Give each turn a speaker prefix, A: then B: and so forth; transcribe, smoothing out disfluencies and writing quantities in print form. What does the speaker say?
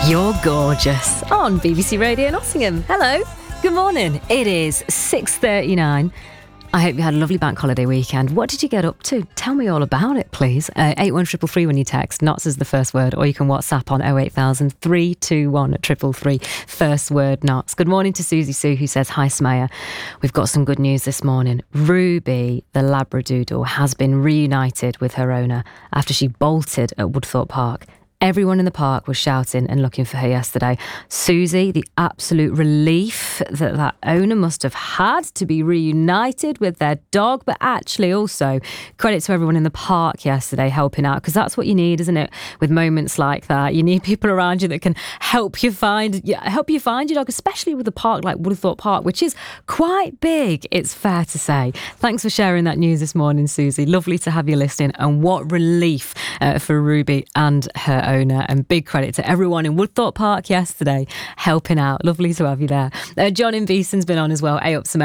A: You're gorgeous on BBC Radio Nottingham. Hello, good morning. It is 6:39. I hope you had a lovely bank holiday weekend. What did you get up to? Tell me all about it, please. 81333 when you text. Knots is the first word, or you can WhatsApp on 08000 321 333. First word, Knots. Good morning to Susie Sue, who says, hi, Smaya. We've got some good news this morning. Ruby, the Labradoodle, has been reunited with her owner after she bolted at Woodthorpe Park. Everyone in the park was shouting and looking for her yesterday. Susie, the absolute relief that owner must have had to be reunited with their dog, but actually also credit to everyone in the park yesterday helping out, because that's what you need, isn't it? With moments like that, you need people around you that can help you find your dog, especially with a park like Woodthorpe Park, which is quite big, it's fair to say. Thanks for sharing that news this morning, Susie. Lovely to have you listening, and what relief for Ruby and her owner, and big credit to everyone in Woodthorpe Park yesterday helping out. Lovely to have you there. John in Beeston's been on as well. Hey up, Samantha.